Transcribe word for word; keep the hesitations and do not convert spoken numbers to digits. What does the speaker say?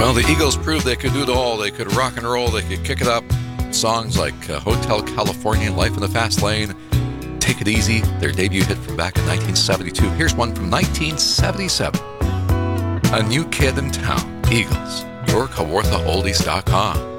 Well, the Eagles proved they could do it all. They could rock and roll. They could kick it up. Songs like uh, Hotel California, Life in the Fast Lane, Take It Easy, their debut hit from back in nineteen seventy-two. Here's one from nineteen seventy-seven. A New Kid in Town, Eagles, your Kawartha Oldies dot com.